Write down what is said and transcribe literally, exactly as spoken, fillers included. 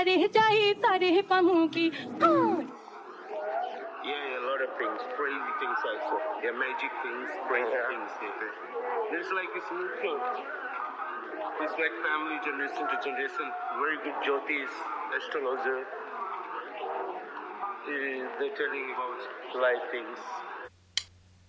रह जाए तारे पाँव की Yeah, a lot of things, crazy things also. Yeah, magic things, crazy yeah. things. Yeah. It's like it's neutral. It's like family, generation to generation. Very good Jyotis, astrologer. Uh, they're telling about life things.